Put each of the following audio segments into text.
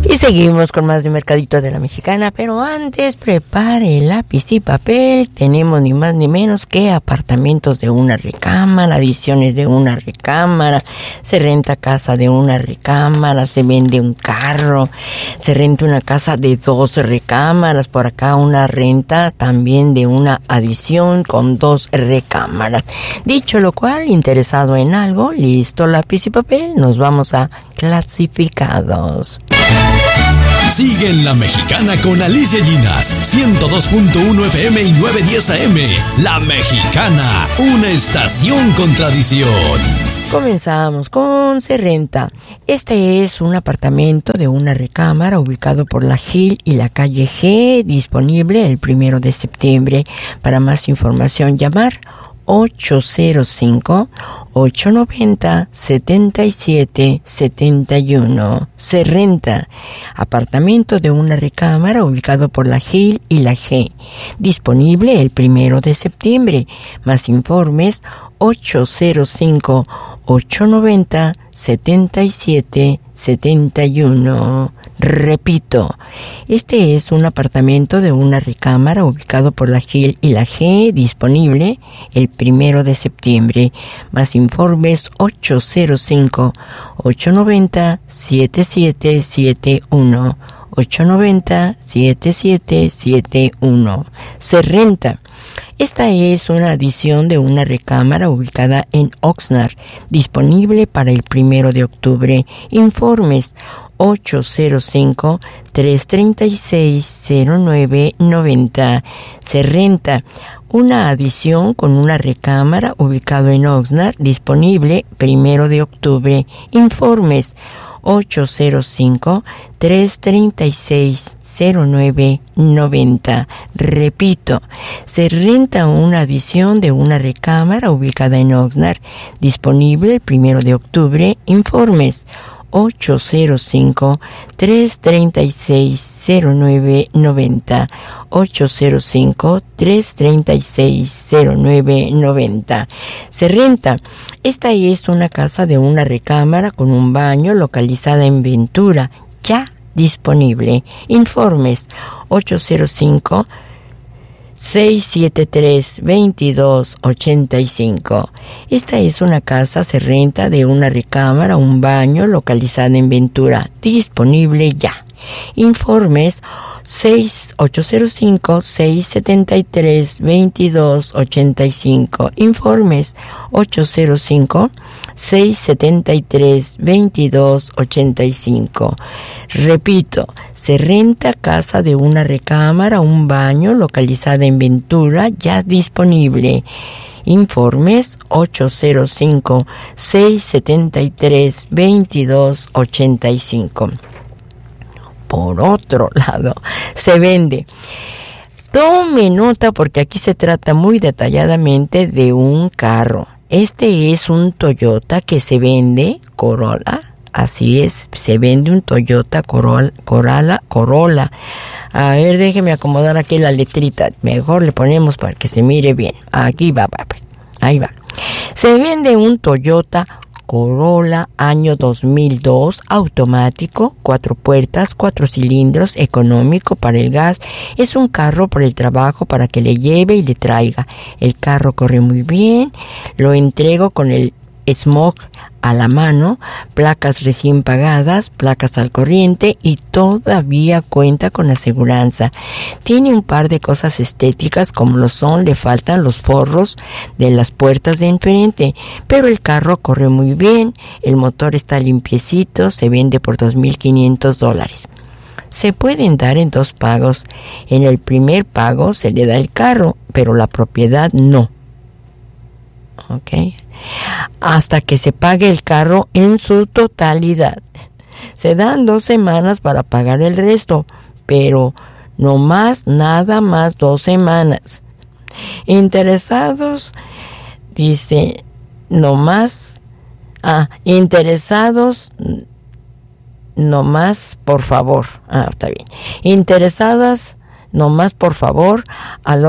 Y seguimos con más de Mercadito de la Mexicana, pero antes prepare lápiz y papel. Tenemos ni más ni menos que apartamentos de una recámara, adiciones de una recámara, se renta casa de una recámara, se vende un carro, se renta una casa de 2 recámaras, por acá una renta también de una adición con 2 recámaras. Dicho lo cual, interesado en algo, listo lápiz y papel, nos vamos a clasificados. Sigue en La Mexicana con Alicia Llinas, 102.1 FM y 910 AM. La Mexicana, una estación con tradición. Comenzamos con Se Renta. Este es un apartamento de una recámara ubicado por la Gil y la calle G, disponible el 1 de septiembre. Para más información, llamar 805-890-7771. Se Renta. Apartamento de una recámara ubicado por la Gil y la G. Disponible el 1 de septiembre. Más informes 805-890-7771. Repito, este es un apartamento de una recámara ubicado por la Gil y la G, disponible el 1 de septiembre. Más informes 805-890-7771. 890-7771. Se Renta. Esta es una adición de una recámara ubicada en Oxnard, disponible para el 1 de octubre. Informes 805-336-0990. Se Renta. Una adición con una recámara ubicado en Oxnard, disponible 1 de octubre. Informes 805-336-0990. Repito, se renta una adición de una recámara ubicada en Oxnard, disponible el 1 de octubre. Informes 805-336-0990. 805-336-0990. Se Renta. Esta es una casa de una recámara con un baño localizada en Ventura, ya disponible. Informes 805-673-2285. Esta es una casa, se renta de una recámara, un baño localizada en Ventura, disponible ya. Informes 805-673-2285. Informes 805-673-2285. Repito, se renta casa de una recámara, un baño localizada en Ventura, ya disponible. Informes 805-673-2285. Por otro lado, se vende. Tome nota porque aquí se trata muy detalladamente de un carro. Este es un Toyota que se vende, Corolla. Así es, se vende un Toyota Corolla. A ver, déjeme acomodar aquí la letrita. Mejor le ponemos para que se mire bien. Aquí va, pues. Ahí va. Se vende un Toyota Corolla año 2002, automático, 4 puertas, 4 cilindros, económico para el gas. Es un carro por el trabajo para que le lleve y le traiga. El carro corre muy bien. Lo entrego con el smog a la mano, placas recién pagadas, placas al corriente y todavía cuenta con aseguranza. Tiene un par de cosas estéticas como lo son, le faltan los forros de las puertas de enfrente, pero el carro corre muy bien, el motor está limpiecito, se vende por $2,500. Se pueden dar en 2 pagos. En el primer pago se le da el carro, pero la propiedad no. ¿Ok? Hasta que se pague el carro en su totalidad. Se dan 2 semanas para pagar el resto, pero no más, nada más 2 semanas. Interesados, dice, no más, interesados, no más, por favor. Está bien. Interesadas, no más, por favor, al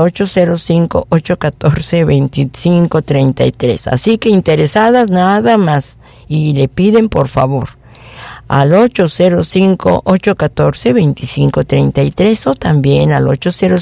805-814-2533. Así que interesadas, nada más. Y le piden, por favor. al 805-814-2533 o también al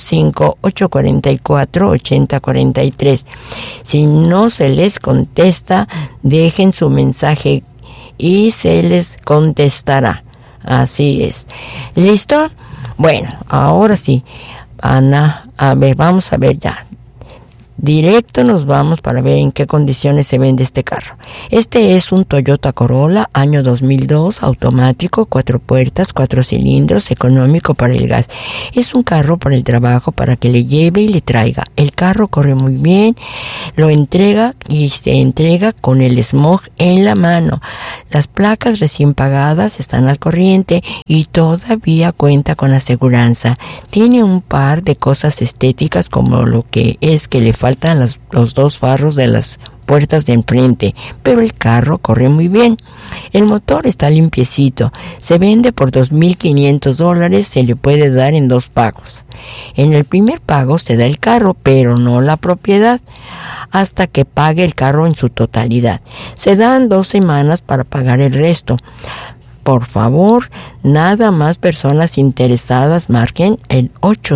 805-844-8043. Si no se les contesta, dejen su mensaje y se les contestará. Así es. ¿Listo? Bueno, ahora sí. Ana, a ver, vamos a ver ya. Directo nos vamos para ver en qué condiciones se vende este carro. Este es un Toyota Corolla, año 2002, automático, 4 puertas, 4 cilindros, económico para el gas. Es un carro para el trabajo, para que le lleve y le traiga. El carro corre muy bien, lo entrega y se entrega con el smog en la mano. Las placas recién pagadas están al corriente y todavía cuenta con aseguranza. Tiene un par de cosas estéticas, como lo que es que le faltan los 2 faros de las puertas de enfrente, pero el carro corre muy bien. El motor está limpiecito. Se vende por $2,500. Se le puede dar en 2 pagos. En el primer pago se da el carro, pero no la propiedad, hasta que pague el carro en su totalidad. Se dan 2 semanas para pagar el resto. Por favor, nada más personas interesadas marquen el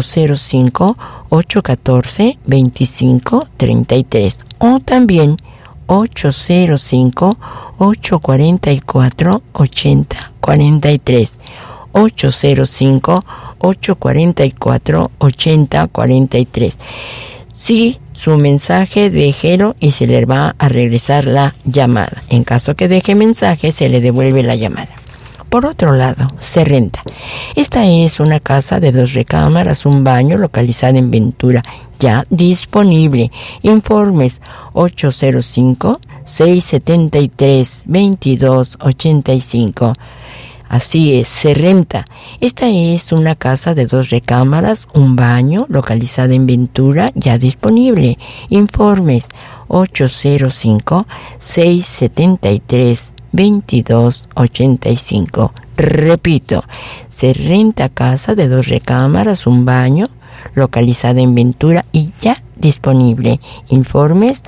805-814-2533 o también 805-844-8043. 805-844-8043. Sí, su mensaje déjelo y se le va a regresar la llamada. En caso que deje mensaje, se le devuelve la llamada. Por otro lado, se renta. Esta es una casa de 2 recámaras, un baño, localizada en Ventura, ya disponible. Informes 805-673-2285. Así es, se renta. Esta es una casa de 2 recámaras, un baño, localizada en Ventura, ya disponible. Informes 805-673-2285. Repito, se renta casa de 2 recámaras, un baño, localizada en Ventura y ya disponible. Informes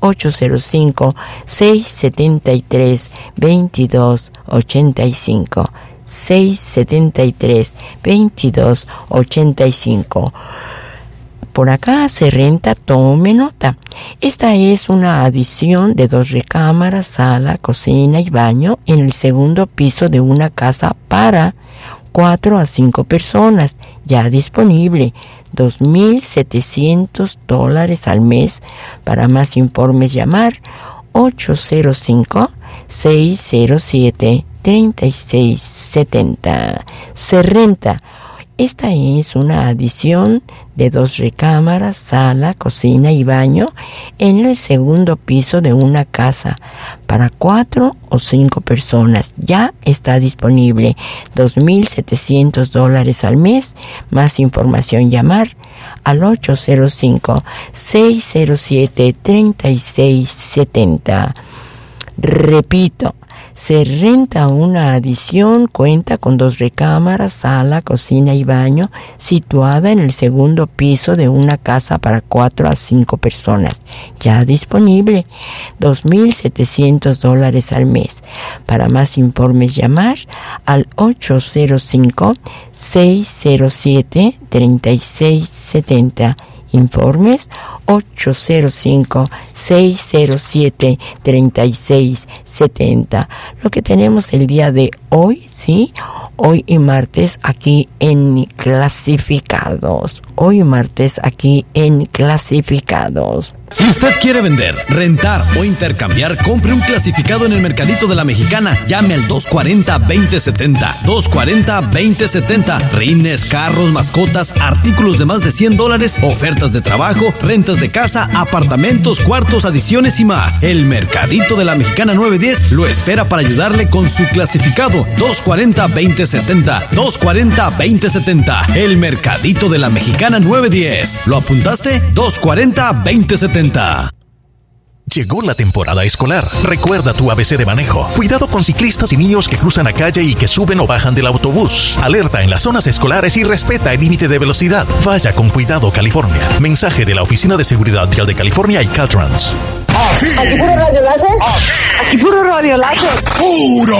805-673-2285. 673-2285. Por acá se renta, tome nota. Esta es una adición de 2 recámaras, sala, cocina y baño en el segundo piso de una casa para 4 a 5 personas, ya disponible. $2,700 al mes. Para más informes llamar 805-607-3670. Se renta. Esta es una adición de 2 recámaras, sala, cocina y baño en el segundo piso de una casa para 4 o 5 personas. Ya está disponible. $2,700 al mes. Más información llamar al 805-607-3670. Repito, se renta una adición, cuenta con 2 recámaras, sala, cocina y baño, situada en el segundo piso de una casa para 4 a 5 personas. Ya disponible. $2,700 al mes. Para más informes llamar al 805-607-3670. Informes 805-607-3670. Lo que tenemos el día de hoy, ¿sí? Hoy y martes aquí en Clasificados. Hoy martes aquí en Clasificados. Si usted quiere vender, rentar o intercambiar, compre un clasificado en el Mercadito de la Mexicana. Llame al 240-2070. 240-2070. Rines, carros, mascotas, artículos de más de $100, ofertas de trabajo, rentas de casa, apartamentos, cuartos, adiciones y más. El Mercadito de la Mexicana 910 lo espera para ayudarle con su clasificado. 240-2070. 240-2070. El Mercadito de la Mexicana 910. ¿Lo apuntaste? 240-2070. Llegó la temporada escolar. Recuerda tu ABC de manejo. Cuidado con ciclistas y niños que cruzan la calle y que suben o bajan del autobús. Alerta en las zonas escolares y respeta el límite de velocidad. Vaya con cuidado, California. Mensaje de la Oficina de Seguridad Vial de California y Caltrans. Aquí puro radio láser. Aquí puro radio láser. Puro